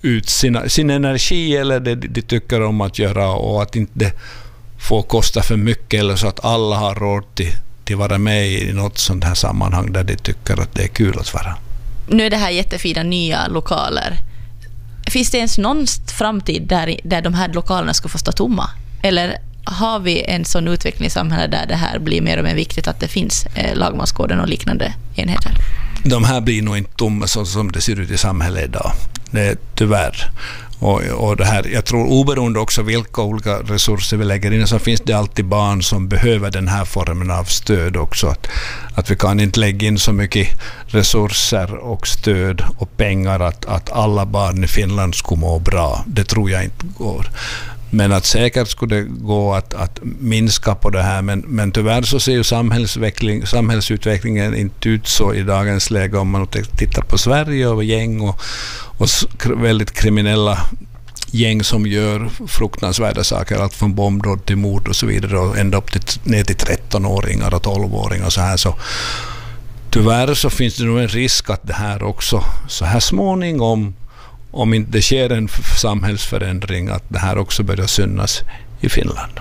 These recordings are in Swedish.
ut sin energi eller det de tycker om att göra, och att inte få kosta för mycket eller så att alla har råd till vara med i något sånt här sammanhang där de tycker att det är kul att vara. Nu är det här jättefina nya lokaler. Finns det ens någon framtid där de här lokalerna ska få stå tomma? Eller har vi en sån utveckling i samhället där det här blir mer och mer viktigt att det finns lagmansgården och liknande enheter? De här blir nog inte tomma så som det ser ut i samhället idag. Det är tyvärr. Och det här, jag tror oberoende också vilka olika resurser vi lägger in, så finns det alltid barn som behöver den här formen av stöd också. Att vi kan inte lägga in så mycket resurser och stöd och pengar att alla barn i Finland skulle må bra. Det tror jag inte går. Men att säkert skulle det gå att minska på det här. Men tyvärr så ser ju samhällsutvecklingen inte ut så i dagens läge, om man tittar på Sverige och gäng och väldigt kriminella gäng som gör fruktansvärda saker, allt från bombdåd till mord och så vidare, och ända upp ner till 13-åringar och 12-åringar och så här. Så tyvärr så finns det nog en risk att det här också så här småningom, om inte det sker en samhällsförändring, att det här också börjar synas i Finland.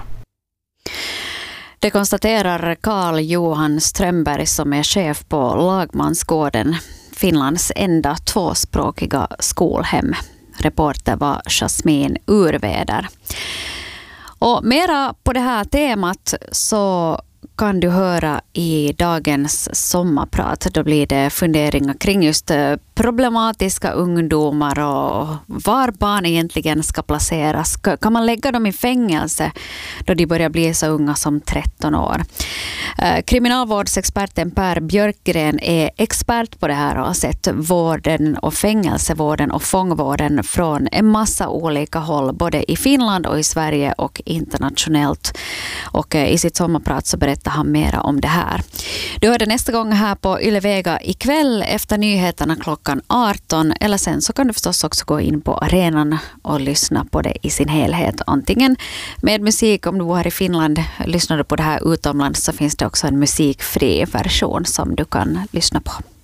Det konstaterar Carl Johan Strömberg som är chef på Lagmansgården, Finlands enda tvåspråkiga skolhem. Reporter var Jasmin Urväder. Och mera på det här temat så kan du höra i dagens sommarprat. Då blir det funderingar kring just problematiska ungdomar och var barn egentligen ska placeras. Kan man lägga dem i fängelse då de börjar bli så unga som 13 år? Kriminalvårdsexperten Per Björkgren är expert på det här och har sett vården och fängelsevården och fångvården från en massa olika håll, både i Finland och i Sverige och internationellt. Och i sitt sommarprat så berättar han mera om det här. Du hör det nästa gång här på Yle Vega ikväll efter nyheterna klockan 18, eller sen så kan du förstås också gå in på arenan och lyssna på det i sin helhet. Antingen med musik, om du bor här i Finland, lyssnar du på det här utomlands, så finns det också en musikfri version som du kan lyssna på.